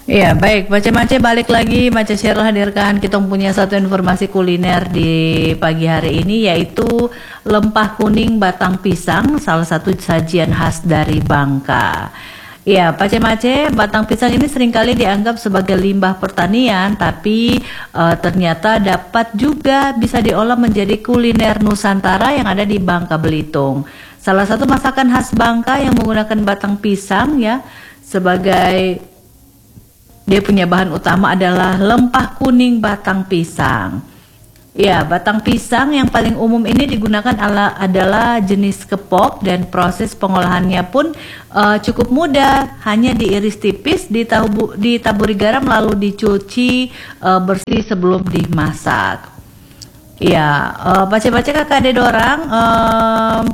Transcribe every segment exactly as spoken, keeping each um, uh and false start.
Iya, baik. Mace-mace balik lagi. Mace Cheryl hadirkan kita punya satu informasi kuliner di pagi hari ini, yaitu lempah kuning batang pisang, salah satu sajian khas dari Bangka. Ya, mace-mace, batang pisang ini seringkali dianggap sebagai limbah pertanian, tapi uh, ternyata dapat juga bisa diolah menjadi kuliner Nusantara yang ada di Bangka Belitung. Salah satu masakan khas Bangka yang menggunakan batang pisang ya sebagai dia punya bahan utama adalah lempah kuning batang pisang. Ya, batang pisang yang paling umum ini digunakan ala, adalah jenis kepok dan proses pengolahannya pun uh, cukup mudah. Hanya diiris tipis, ditabu, ditaburi garam lalu dicuci uh, bersih sebelum dimasak. Ya, uh, baca-baca kakak ada orang. Uh,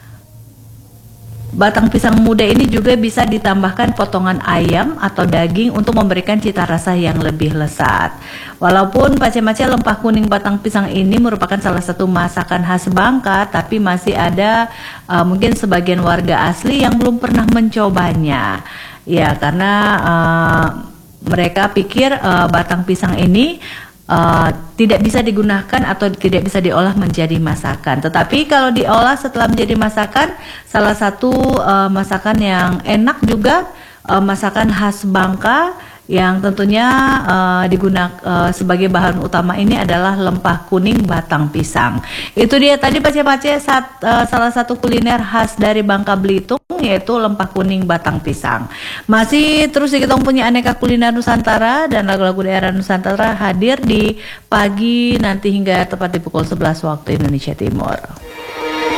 Batang pisang muda ini juga bisa ditambahkan potongan ayam atau daging untuk memberikan cita rasa yang lebih lezat. Walaupun mace-mace lempah kuning batang pisang ini merupakan salah satu masakan khas Bangka, tapi masih ada uh, mungkin sebagian warga asli yang belum pernah mencobanya. Ya, karena uh, mereka pikir uh, batang pisang ini Uh, tidak bisa digunakan atau tidak bisa diolah menjadi masakan. Tetapi kalau diolah setelah menjadi masakan, salah satu uh, masakan yang enak juga, uh, masakan khas Bangka yang tentunya uh, digunakan uh, sebagai bahan utama ini adalah lempah kuning batang pisang. Itu dia tadi pace-pace uh, salah satu kuliner khas dari Bangka Belitung, yaitu lempah kuning batang pisang. Masih terus kita punya aneka kuliner Nusantara dan lagu-lagu daerah Nusantara hadir di pagi nanti hingga tepat di pukul sebelas waktu Indonesia Timur.